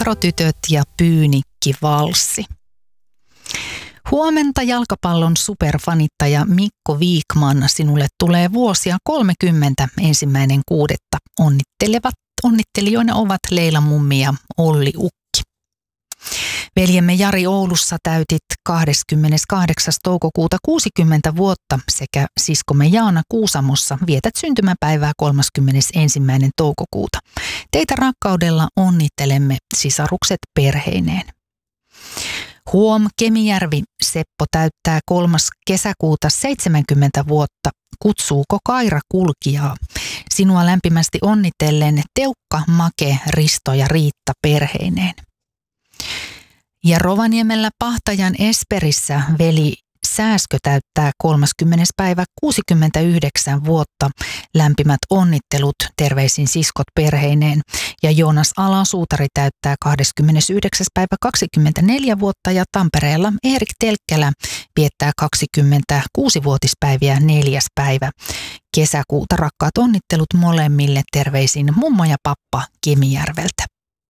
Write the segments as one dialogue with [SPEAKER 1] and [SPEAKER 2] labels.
[SPEAKER 1] Pokerotytöt ja Pyynikki-valssi. Huomenta jalkapallon superfanittaja Mikko Wiikman. Sinulle tulee vuosia 30 1.6. Onnittelijoina ovat Leila Mummi ja Olli Ukki. Veljemme Jari Oulussa täytit 28. toukokuuta 60 vuotta sekä siskomme Jaana Kuusamossa vietät syntymäpäivää 31. toukokuuta. Teitä rakkaudella onnittelemme sisarukset perheineen. Huom, Kemijärvi, Seppo täyttää 3. kesäkuuta 70 vuotta. Kutsuuko Kaira kulkijaa? Sinua lämpimästi onnitellen Teukka, Make, Risto ja Riitta perheineen. Ja Rovaniemellä Pahtajan Esperissä veli Sääskö täyttää 30. päivä 69 vuotta. Lämpimät onnittelut, terveisin siskot perheineen. Ja Joonas Alasuutari täyttää 29. päivä 24 vuotta ja Tampereella Erik Telkkälä viettää 26-vuotispäiviä 4. päivä kesäkuuta. Rakkaat onnittelut molemmille, terveisin mummo ja pappa Kemijärveltä.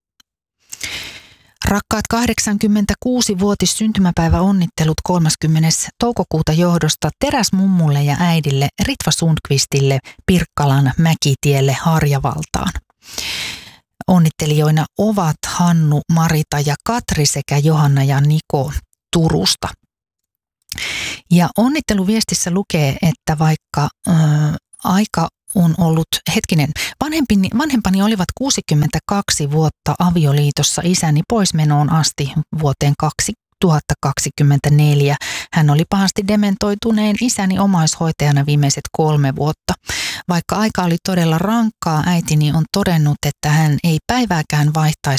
[SPEAKER 1] Rakkaat 86-vuotis syntymäpäivä onnittelut 30. toukokuuta johdosta Teräsmummulle ja äidille Ritva Sundqvistille Pirkkalan Mäkitielle Harjavaltaan. Onnittelijoina ovat Hannu, Marita ja Katri sekä Johanna ja Niko Turusta. Ja onnitteluviestissä lukee, että vaikka aika on ollut, vanhempani olivat 62 vuotta avioliitossa isäni poismenoon asti vuoteen 2024. Hän oli pahasti dementoituneen isäni omaishoitajana viimeiset 3 vuotta. Vaikka aika oli todella rankkaa, äitini on todennut, että hän ei päivääkään vaihtaisi